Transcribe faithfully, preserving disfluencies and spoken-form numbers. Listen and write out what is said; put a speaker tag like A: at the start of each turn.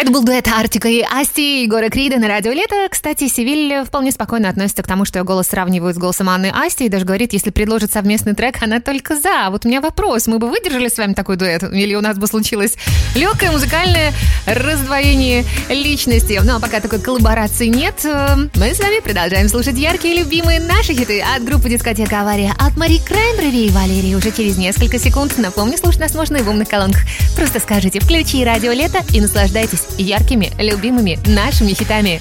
A: Это был дуэт Артика и Асти, Егора Крида на радио Лето. Кстати, Севиль вполне спокойно относится к тому, что ее голос сравнивают с голосом Анны Асти, и даже говорит, если предложит совместный трек, она только за. Вот у меня вопрос, мы бы выдержали с вами такой дуэт? Или у нас бы случилось легкое музыкальное раздвоение личности? Ну, а пока такой коллаборации нет, мы с вами продолжаем слушать яркие, любимые наши хиты от группы «Дискотека Авария» от Мари Краймбрери и Валерии уже через несколько секунд. Напомню, слушать нас можно и в умных колонках. Просто скажите «Включи радио Лето» и наслаждайтесь яркими, любимыми нашими хитами.